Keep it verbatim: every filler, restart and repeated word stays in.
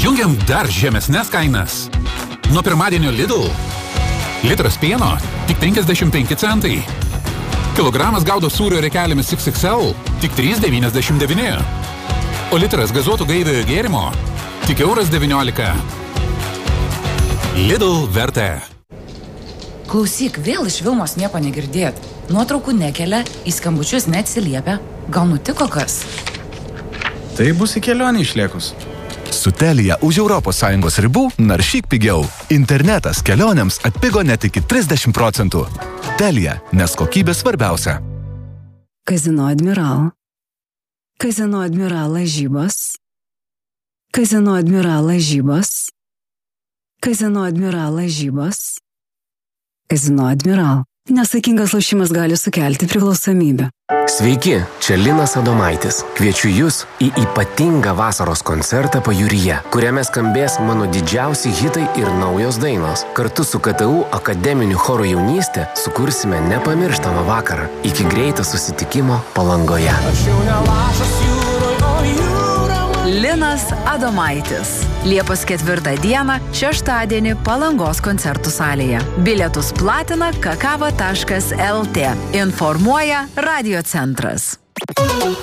Jungiam dar žemesnes kainas. Nuo pirmadienio Lidl. Litras pieno tik penkiasdešimt penki centai. Kilogramas gaudo sūrio rekelėmis iks iks el tik trys devyniasdešimt devyni. O litras gazuotų gaiviojo gėrimo tik euras devyniolika. Lidl vertė. Klausyk, vėl iš Vilmos nieko negirdėt. Nuotraukų nekelia, į skambučius neatsiliepia. Gal nutiko kas? Tai bus į kelionį išliekus. Su Telia už Europos Sąjungos ribų naršyk pigiau. Internetas kelionėms atpigo net iki trisdešimt procentų. Telia, nes kokybė svarbiausia. Kazino Admiral. Kazino Admiral lažybos. Kazino Admiral lažybos. Kazino Admiral lažybos. Kazino Admiral. Nesaikingas lošimas gali sukelti priklausomybę. Sveiki, čia Linas Adomaitis. Kviečiu jūs į ypatingą vasaros koncertą pajūryje, kuriame skambės mano didžiausi hitai ir naujos dainos. Kartu su K T U akademiniu choru Jaunystė sukursime nepamirštamą vakarą. Iki greito susitikimo Palangoje. Linas Adomaitis. Liepos ketvirtą dieną, šeštadienį Palangos koncertų salėje. Bilietus platina kakava taškas el tė. Informuoja Radio Centras.